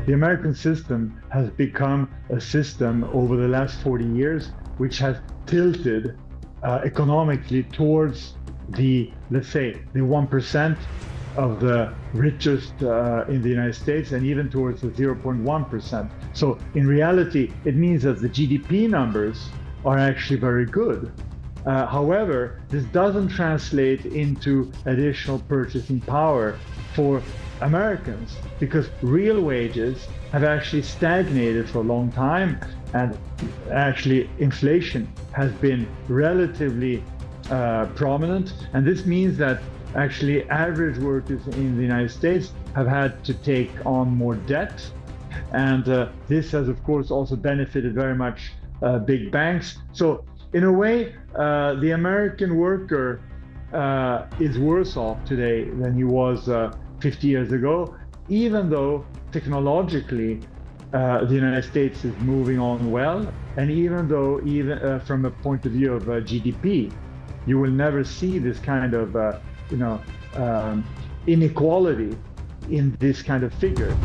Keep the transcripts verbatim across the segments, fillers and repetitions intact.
The American system has become a system over the last forty years which has tilted uh, economically towards the, let's say, the one percent of the richest uh, in the United States, and even towards the zero point one percent. So in reality, it means that the G D P numbers are actually very good. Uh, however, this doesn't translate into additional purchasing power for Americans, because real wages have actually stagnated for a long time, and actually inflation has been relatively uh, prominent. And this means that actually average workers in the United States have had to take on more debt. And uh, this has, of course, also benefited very much uh, big banks. So in a way, uh, the American worker uh, is worse off today than he was uh, fifty years ago, even though technologically uh, the United States is moving on well, and even though even uh, from a point of view of uh, G D P, you will never see this kind of uh, you know um, inequality in this kind of figure.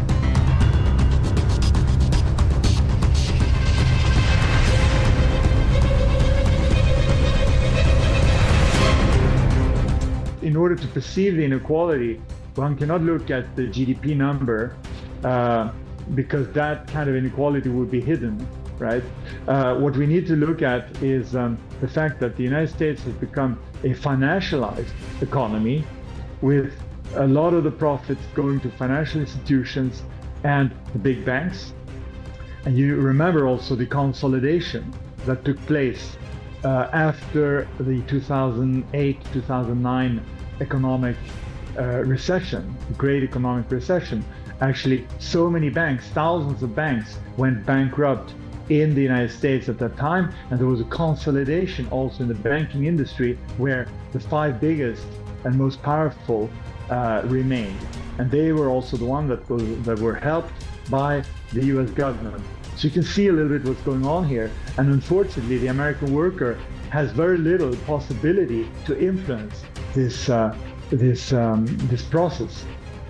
In order to perceive the inequality, one cannot look at the G D P number uh, because that kind of inequality would be hidden, right? Uh, what we need to look at is um, the fact that the United States has become a financialized economy, with a lot of the profits going to financial institutions and the big banks. And you remember also the consolidation that took place uh, after the two thousand eight two thousand nine economic uh, recession, great economic recession. Actually, so many banks, thousands of banks went bankrupt in the United States at that time, and there was a consolidation also in the banking industry, where the five biggest and most powerful uh, remained, and they were also the ones that, was, that were helped by the U S government. So you can see a little bit what's going on here, and unfortunately the American worker has very little possibility to influence this uh, this um, this process.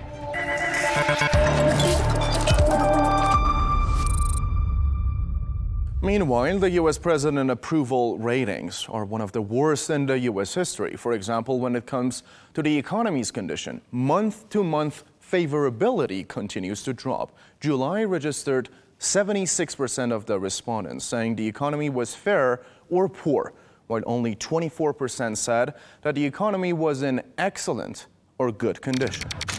Meanwhile, the U S president approval ratings are one of the worst in the U S history. For example, when it comes to the economy's condition, month-to-month favorability continues to drop. July registered seventy-six percent of the respondents saying the economy was fair or poor, while only twenty-four percent said that the economy was in excellent or good condition.